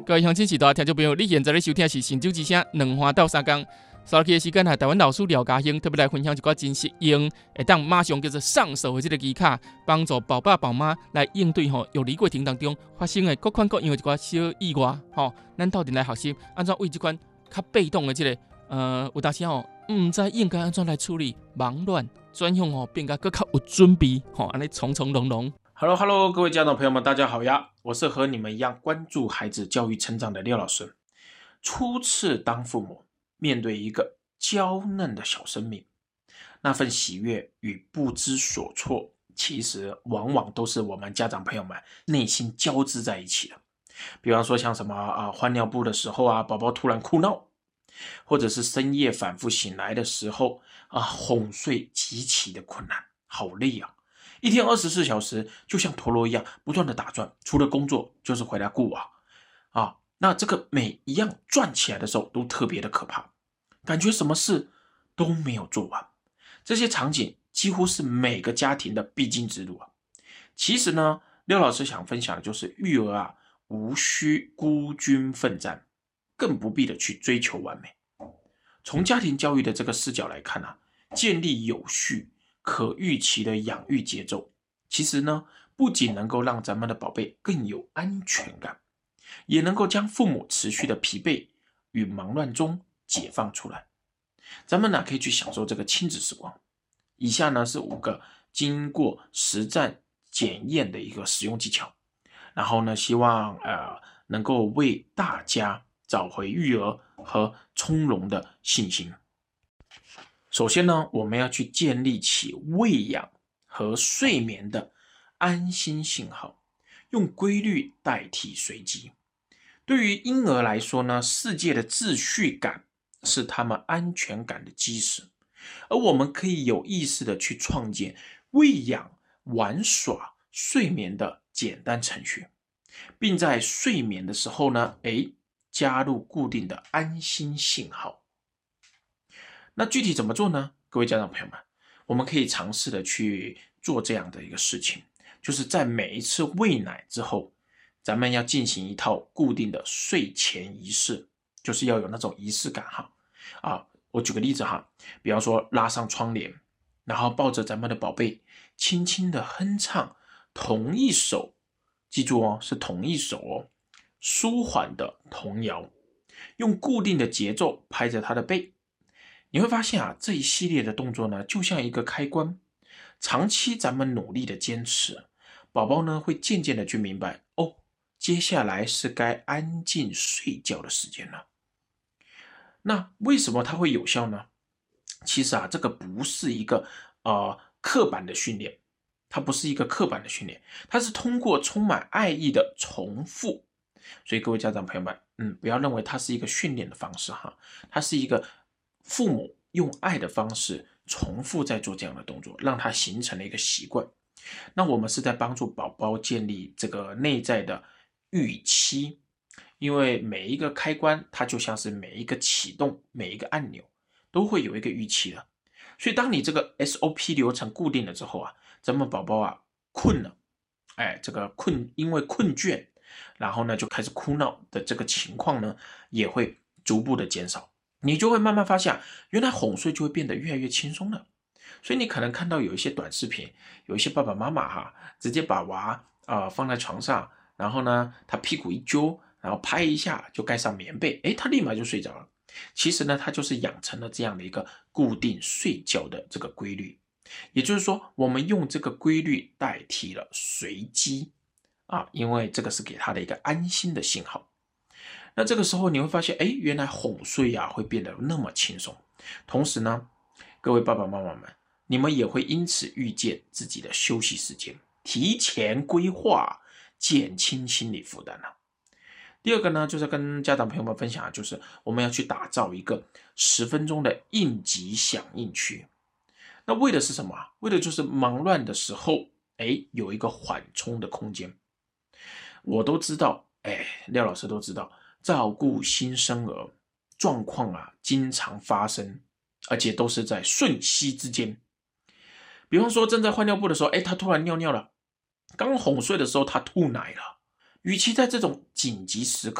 各位乡亲、时代听众朋友，你现在咧收听的是《神州之声》两花到三江。稍期的时间台湾老师廖家兴特别来分享一寡真实用，会当马上叫做上手的这个技巧，帮助宝爸宝妈来应对育儿过程当中发生的各款各样的一寡小意外。咱到底来学习安怎为这款较被动的这个有当时唔知应该安怎来处理忙乱，转向变得更较有准备，安尼从从容容。 Hello， 各位家长朋友们，大家好呀！我是和你们一样关注孩子教育成长的廖老师。初次当父母，面对一个娇嫩的小生命，那份喜悦与不知所措，其实往往都是我们家长朋友们内心交织在一起的。比方说像什么换尿布的时候啊，宝宝突然哭闹，或者是深夜反复醒来的时候哄睡极其的困难，好累啊！一天24小时就像陀螺一样不断的打转，除了工作就是回来顾娃那这个每一样转起来的时候都特别的可怕，感觉什么事都没有做完。这些场景几乎是每个家庭的必经之路啊。其实呢，廖老师想分享的就是育儿无需孤军奋战，更不必的去追求完美。从家庭教育的这个视角来看建立有序可预期的养育节奏，其实呢，不仅能够让咱们的宝贝更有安全感，也能够将父母持续的疲惫与忙乱中解放出来。咱们可以去享受这个亲子时光。以下呢是5个经过实战检验的一个使用技巧，然后呢，希望能够为大家找回育儿和从容的信心。首先呢，我们要去建立起喂养和睡眠的安心信号，用规律代替随机。对于婴儿来说呢，世界的秩序感是他们安全感的基石，而我们可以有意识的去创建喂养、玩耍、睡眠的简单程序，并在睡眠的时候呢，加入固定的安心信号。那具体怎么做呢？各位家长朋友们，我们可以尝试的去做这样的一个事情，就是在每一次喂奶之后，咱们要进行一套固定的睡前仪式，就是要有那种仪式感我举个例子比方说拉上窗帘，然后抱着咱们的宝贝，轻轻的哼唱同一首，记住是同一首舒缓的童谣，用固定的节奏拍着他的背。你会发现这一系列的动作呢，就像一个开关，长期咱们努力的坚持，宝宝呢会渐渐的去明白接下来是该安静睡觉的时间了。那为什么它会有效呢？其实这个不是一个刻板的训练，它不是一个刻板的训练，它是通过充满爱意的重复。所以各位家长朋友们，不要认为它是一个训练的方式它是一个父母用爱的方式重复在做这样的动作，让它形成了一个习惯。那我们是在帮助宝宝建立这个内在的预期，因为每一个开关它就像是每一个启动，每一个按钮都会有一个预期的。所以当你这个 SOP 流程固定了之后咱们宝宝困了，这个因为困倦，然后呢就开始哭闹的这个情况呢，也会逐步的减少。你就会慢慢发现，原来哄睡就会变得越来越轻松了。所以你可能看到有一些短视频，有一些爸爸妈妈直接把娃放在床上，然后呢他屁股一揪，然后拍一下就盖上棉被，他立马就睡着了。其实呢，他就是养成了这样的一个固定睡觉的这个规律。也就是说，我们用这个规律代替了随机因为这个是给他的一个安心的信号。那这个时候你会发现，原来哄睡会变得那么轻松。同时呢，各位爸爸妈妈们，你们也会因此遇见自己的休息时间，提前规划，减轻心理负担了。第二个呢，就是跟家长朋友们分享就是我们要去打造一个10分钟的应急响应区。那为的是什么？为的就是忙乱的时候，有一个缓冲的空间。我都知道，廖老师都知道，照顾新生儿状况经常发生，而且都是在瞬息之间。比方说正在换尿布的时候，他突然尿尿了，刚哄睡的时候他吐奶了。与其在这种紧急时刻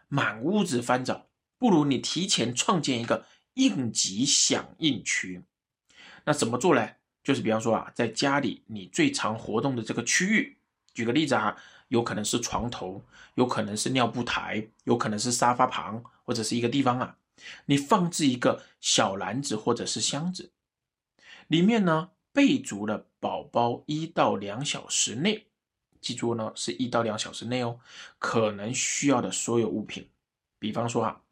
满屋子翻找，不如你提前创建一个应急响应区。那怎么做呢？就是比方说啊，在家里你最常活动的这个区域，举个例子啊，有可能是床头，有可能是尿布台，有可能是沙发旁，或者是一个地方啊，你放置一个小篮子或者是箱子，里面呢备足了宝宝1到2小时内，记住呢是1到2小时内哦，可能需要的所有物品，比方说啊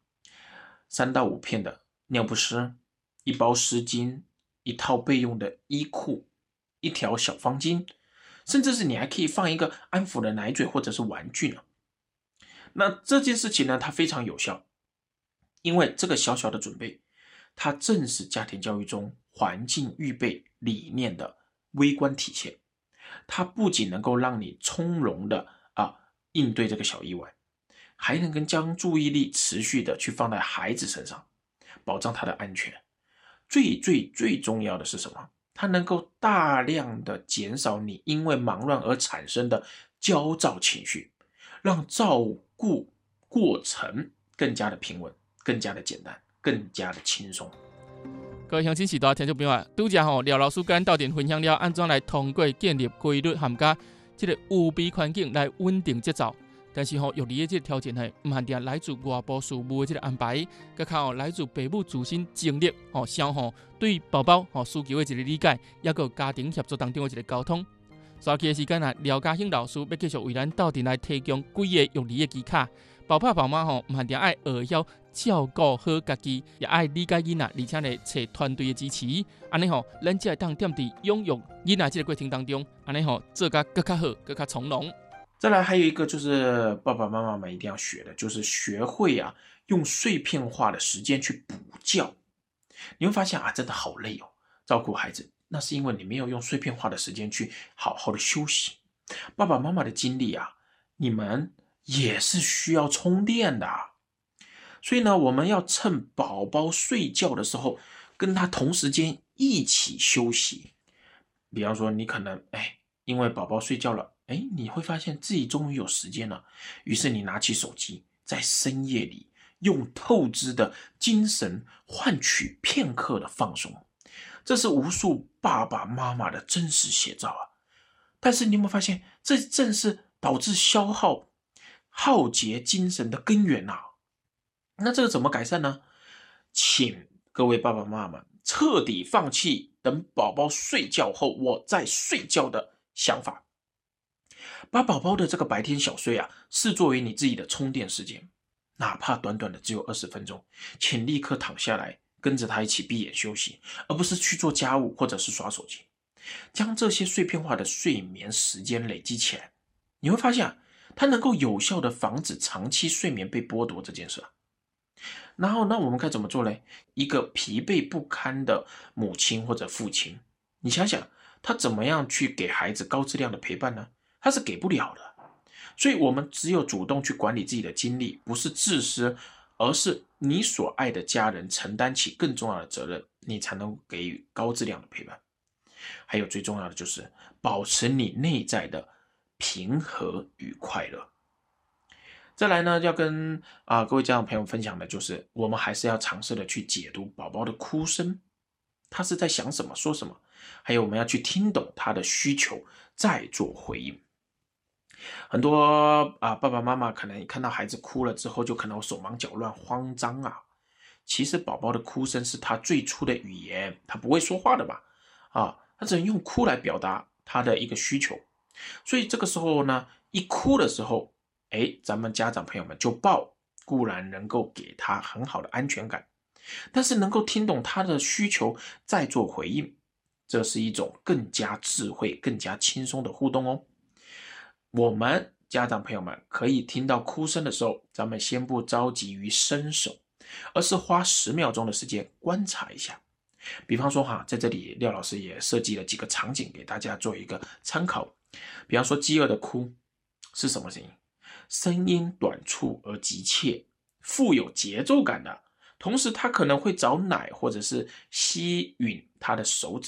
，3到5片的尿不湿，1包湿巾，一套备用的衣裤，一条小方巾，甚至是你还可以放一个安抚的奶嘴或者是玩具呢。那这件事情呢，它非常有效，因为这个小小的准备，它正是家庭教育中环境预备理念的微观体现。它不仅能够让你从容的应对这个小意外，还能跟将注意力持续的去放在孩子身上，保障他的安全。最重要的是什么？它能够大量的减少你因为忙乱而产生的焦躁情绪，让照顾过程更加的平稳，更加的简单，更加的轻松。 各位乡亲时代听众朋友啊，拄则廖老师跟斗阵分享了安怎来通过建立规律含加这个有备环境来稳定节奏。但是育儿的这个条件唔限定来自外部事务的这个安排，更靠来自父母自身精力消耗对宝宝需求的一个理解，也有家庭协作当中的一个沟通。刷起的时间啊，廖家兴老师要继续为咱斗阵来提供几个育儿的技巧。宝爸宝妈唔限定爱学晓照顾好家己，也爱理解囡仔，而且呢找团队的支持。安尼咱才会当踮伫养育囡仔这个过程当中，安尼做甲更加好，更加从容。 再来还有一个就是爸爸妈妈们一定要学的，就是学会用碎片化的时间去补觉。你会发现真的好累哦，照顾孩子，那是因为你没有用碎片化的时间去好好的休息。爸爸妈妈的精力你们也是需要充电的。所以呢，我们要趁宝宝睡觉的时候，跟他同时间一起休息。比方说，你可能因为宝宝睡觉了，你会发现自己终于有时间了，于是你拿起手机，在深夜里用透支的精神换取片刻的放松。这是无数爸爸妈妈的真实写照但是你有没有发现，这正是导致消耗竭精神的根源那这个怎么改善呢？请各位爸爸妈妈们彻底放弃等宝宝睡觉后我再睡觉的想法，把宝宝的这个白天小睡视作为你自己的充电时间，哪怕短短的只有20分钟，请立刻躺下来跟着他一起闭眼休息，而不是去做家务或者是刷手机。将这些碎片化的睡眠时间累积起来，你会发现它能够有效的防止长期睡眠被剥夺这件事然后那我们该怎么做呢？一个疲惫不堪的母亲或者父亲，你想想他怎么样去给孩子高质量的陪伴呢？他是给不了的。所以我们只有主动去管理自己的精力，不是自私，而是你所爱的家人承担起更重要的责任，你才能给予高质量的陪伴。还有最重要的就是保持你内在的平和与快乐。再来呢，要跟各位家长朋友分享的就是，我们还是要尝试的去解读宝宝的哭声，他是在想什么说什么，还有我们要去听懂他的需求，再做回应。很多爸爸妈妈可能看到孩子哭了之后，就可能手忙脚乱慌张其实宝宝的哭声是他最初的语言，他不会说话的嘛他只能用哭来表达他的一个需求。所以这个时候呢，一哭的时候咱们家长朋友们就抱，固然能够给他很好的安全感，但是能够听懂他的需求再做回应，这是一种更加智慧更加轻松的互动哦。我们家长朋友们可以听到哭声的时候，咱们先不着急于伸手，而是花10秒钟的时间观察一下。比方说在这里廖老师也设计了几个场景给大家做一个参考。比方说饥饿的哭是什么声音？声音短促而急切，富有节奏感的，同时他可能会找奶或者是吸吮他的手指，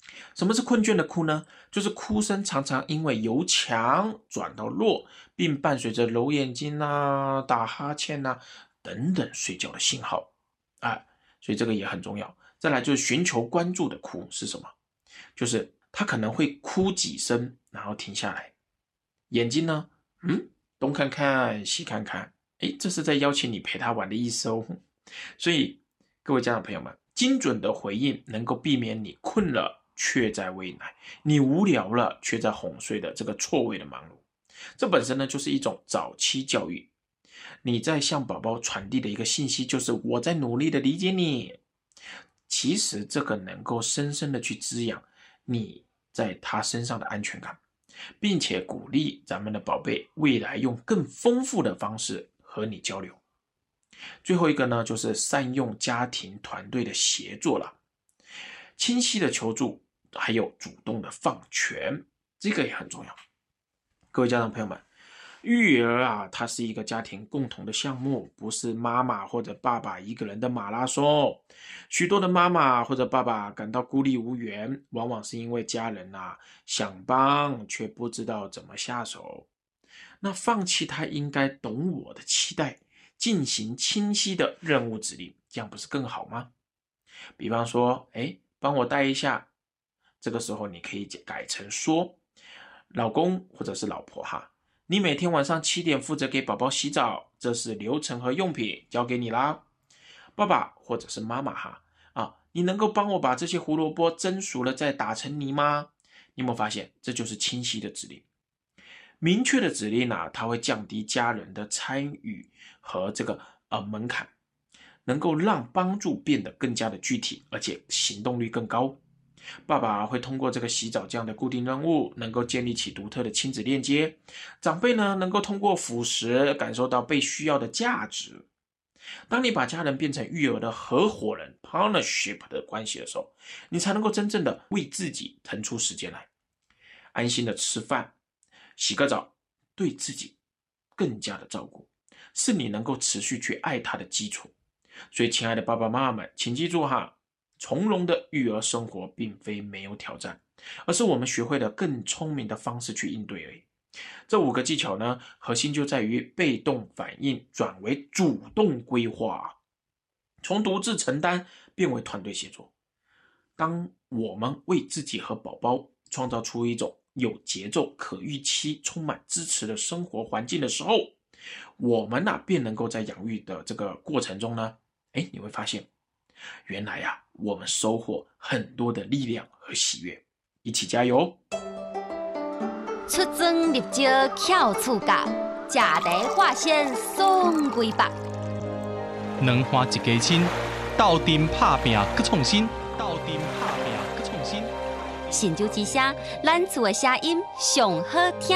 什么是困倦的哭呢？就是哭声常常因为由强转到弱，并伴随着揉眼睛啊、打哈欠啊等等睡觉的信号。所以这个也很重要。再来就是寻求关注的哭是什么？就是他可能会哭几声，然后停下来，眼睛呢，东看看西看看，这是在邀请你陪他玩的意思哦。所以各位家长朋友们，精准的回应能够避免你困了却在喂奶，你无聊了却在哄睡的这个错位的忙碌。这本身呢就是一种早期教育，你在向宝宝传递的一个信息就是我在努力的理解你。其实这个能够深深的去滋养你在他身上的安全感，并且鼓励咱们的宝贝未来用更丰富的方式和你交流。最后一个呢，就是善用家庭团队的协作了，清晰的求助，还有主动的放权，这个也很重要。各位家长朋友们，育儿啊，它是一个家庭共同的项目，不是妈妈或者爸爸一个人的马拉松。许多的妈妈或者爸爸感到孤立无援，往往是因为家人想帮却不知道怎么下手。那放弃他应该懂我的期待，进行清晰的任务指令，这样不是更好吗？比方说，帮我带一下，这个时候你可以改成说，老公或者是老婆你每天晚上7点负责给宝宝洗澡，这是流程和用品，交给你啦。爸爸或者是妈妈你能够帮我把这些胡萝卜蒸熟了再打成泥吗？你有没有发现，这就是清晰的指令。明确的指令它会降低家人的参与和这个门槛，能够让帮助变得更加的具体，而且行动率更高。爸爸会通过这个洗澡这样的固定任务，能够建立起独特的亲子链接。长辈呢，能够通过辅食感受到被需要的价值。当你把家人变成育儿的合伙人 partnership 的关系的时候，你才能够真正的为自己腾出时间来，安心的吃饭、洗个澡，对自己更加的照顾，是你能够持续去爱他的基础。所以亲爱的爸爸妈妈们，请记住从容的育儿生活并非没有挑战，而是我们学会了更聪明的方式去应对而已。这5个技巧呢，核心就在于被动反应转为主动规划，从独自承担变为团队协作。当我们为自己和宝宝创造出一种有节奏、可预期、充满支持的生活环境的时候，我们便能够在养育的这个过程中呢，你会发现原来我们收获很多的力量和喜悦，一起加油！ 出征入招巧厝教，食茶化鲜爽规百。 两花一家亲，斗阵拍拼搁创新，斗阵拍拼搁创新。 神州之声，咱厝的声音上好听。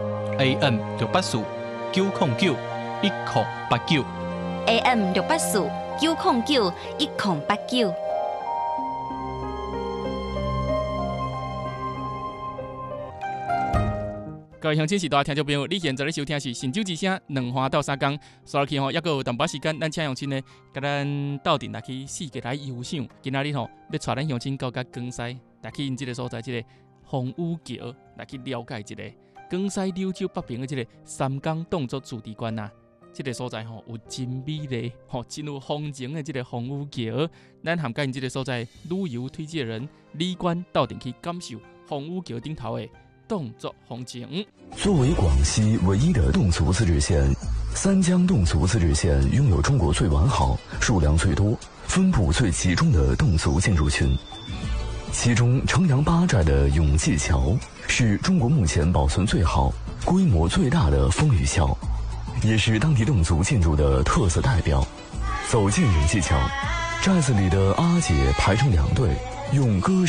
AM 684-909-1089 AM 684-909-1089。 各位乡亲、时代听众朋友，你现在咧收听是神州之声两花到三更，所以去还有淡薄时间，咱请乡亲呢，甲咱斗阵来去四界来游赏。今仔日要带咱乡亲到江西，来去因这个所在，这个风雨桥来去了解这个江西柳州北边的这个三江动作主题馆这个所在有真美丽真有风情的这个风雨桥，咱含甲因这个所在旅游推荐人李官斗阵去感受风雨桥顶头的动作风情。 作为广西唯一的侗族自治县，三江侗族自治县拥有中国最完好、数量最多、分布最集中的侗族建筑群。其中城阳八寨的永济桥是中国目前保存最好、规模最大的风雨桥，也是当地侗族建筑的特色代表。走进永济桥，寨子里的阿姐排成2队，用歌声